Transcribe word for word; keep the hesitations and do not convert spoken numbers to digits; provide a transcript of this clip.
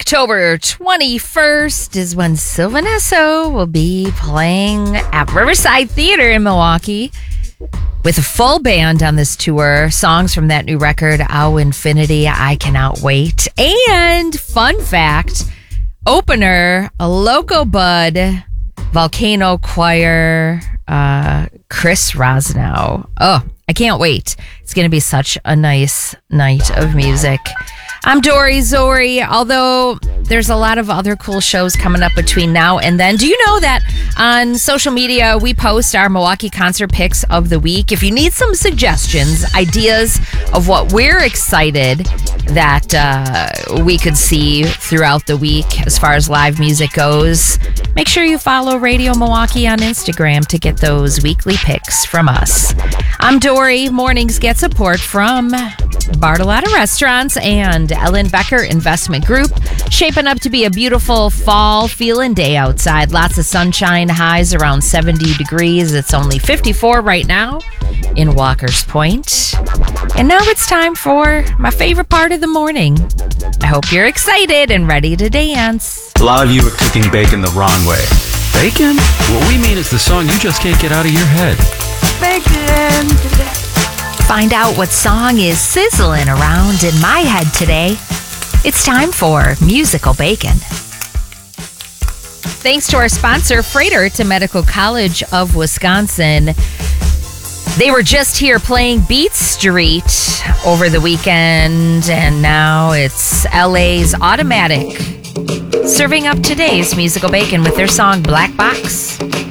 October twenty-first is when Sylvan Esso will be playing at Riverside Theater in Milwaukee with a full band on this tour. Songs from that new record, Ow Infinity, I Cannot Wait. And fun fact, opener, a Loco Bud, Volcano Choir, uh, Chris Rosnow. Oh, I can't wait. It's going to be such a nice night of music. I'm Dory Zori, although there's a lot of other cool shows coming up between now and then. Do you know that on social media, we post our Milwaukee concert picks of the week? If you need some suggestions, ideas of what we're excited that uh, we could see throughout the week as far as live music goes, make sure you follow Radio Milwaukee on Instagram to get those weekly picks from us. I'm Dory. Mornings get support from Bartolotta Restaurants and Ellen Becker Investment Group. Shaping up to be a beautiful fall feeling day outside. Lots of sunshine, highs around seventy degrees. It's only fifty-four right now in Walker's Point. And now it's time for my favorite part of the morning. I hope you're excited and ready to dance. A lot of you are cooking bacon the wrong way. Bacon? What we mean is the song you just can't get out of your head. Bacon. Find out what song is sizzling around in my head today. It's time for Musical Bacon. Thanks to our sponsor, Freighter Medical College of Wisconsin. They were just here playing Beat Street over the weekend, and now it's L A's Automatic, serving up today's Musical Bacon with their song Black Box.